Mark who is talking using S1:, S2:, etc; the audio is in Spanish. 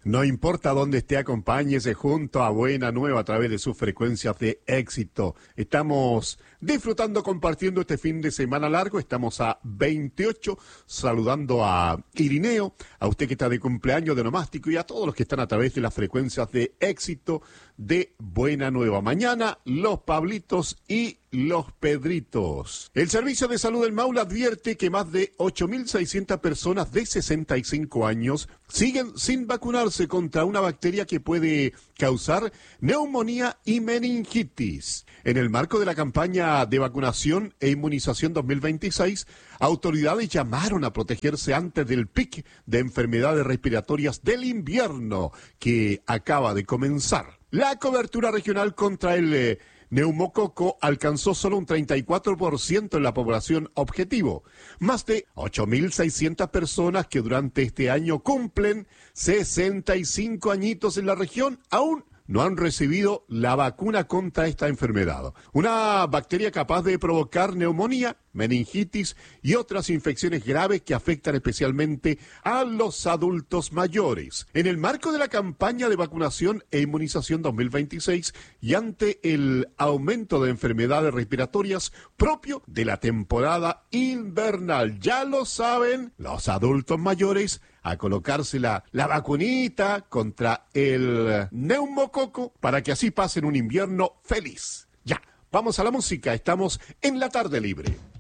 S1: No importa dónde esté, acompáñese junto a Buena Nueva a través de sus frecuencias de éxito. Estamos disfrutando, compartiendo este fin de semana largo. Estamos a 28, saludando a Irineo, a usted que está de cumpleaños de Nomástico y a todos los que están a través de las frecuencias de éxito de Buena Nueva. Mañana, los Pablitos y los Pedritos. El Servicio de Salud del Maule advierte que más de 8.600 personas de 65 años siguen sin vacunarse contra una bacteria que puede causar neumonía y meningitis. En el marco de la campaña de vacunación e inmunización 2026, autoridades llamaron a protegerse antes del pic de enfermedades respiratorias del invierno que acaba de comenzar. La cobertura regional contra el neumococo alcanzó solo un 34% en la población objetivo. Más de 8.600 personas que durante este año cumplen 65 añitos en la región aún no han recibido la vacuna contra esta enfermedad. Una bacteria capaz de provocar neumonía, meningitis y otras infecciones graves que afectan especialmente a los adultos mayores. En el marco de la campaña de vacunación e inmunización 2026 y ante el aumento de enfermedades respiratorias propio de la temporada invernal, ya lo saben, los adultos mayores a colocarse la vacunita contra el neumococo para que así pasen un invierno feliz. Ya, vamos a la música, estamos en la tarde libre.